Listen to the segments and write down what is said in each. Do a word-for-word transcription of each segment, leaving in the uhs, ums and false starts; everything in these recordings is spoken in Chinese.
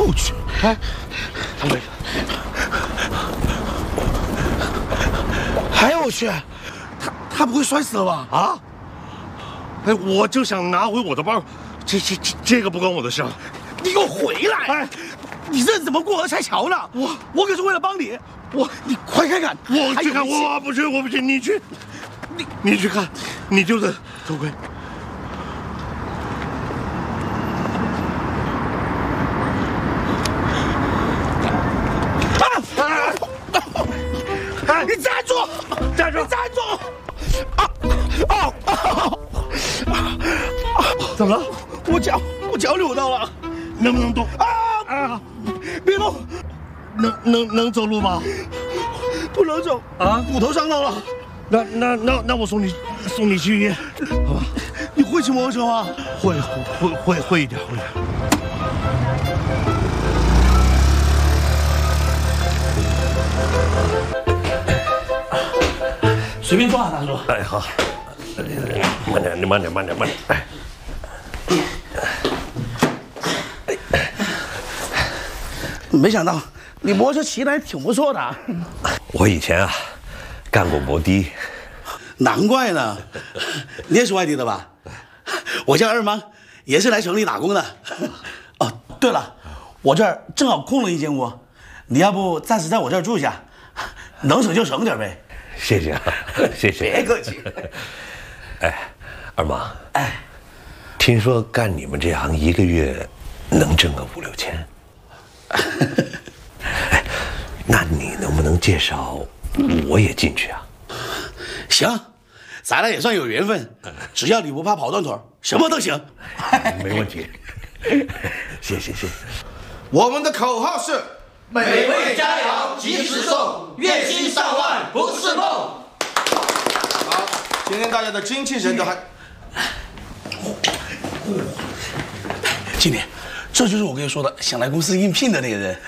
我去！哎，唐伟，哎呦我去！他他不会摔死了吧？ 啊！哎，我就想拿回我的包，这这这这个不关我的事。 你给我回来！哎，你这怎么过河拆桥呢？我我可是为了帮你，我你快看看， 我去看，我不去，我不去，你去，你你去看，你丢的头盔。 哎，你站住！ 站住！ 你站住！啊啊啊！ 怎么了？ 我脚我脚扭到了， 能不能动？ 啊啊！ 别动！ 能能能走路吗？ 不能走啊！ 骨头伤到了。 那那那那我送你送你去医院，好吧？ 你会骑摩托车吗？ 会会会会一点会一点。 随便坐啊，大叔。 哎，好，慢点，你慢点，慢点，慢点。哎， 没想到你摩托车骑得还挺不错的。 我以前啊，干过摩的。 难怪呢，你也是外地的吧？我叫二mang，也是来城里打工的。哦，对了，我这儿正好空了一间屋，你要不暂时在我这儿住下，能省就省点呗。 谢谢啊，谢谢。 别客气。 哎，二mang， 哎， 听说干你们这行一个月能挣个五六千。哎，那你能不能介绍我也进去啊？ 行，咱俩也算有缘分，只要你不怕跑断腿，什么都行。 没问题。谢谢谢谢。 我们的口号是。 美味佳肴及时送，月薪上万不是梦。 好，今天大家的精气神都还。 经理，这就是我跟你说的想来公司应聘的那个人。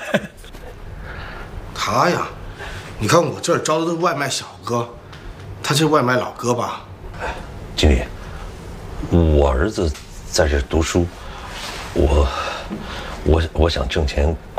他呀，你看我这儿招的都是外卖小哥，他是外卖老哥吧？ 经理，我儿子在这读书，我我我想挣钱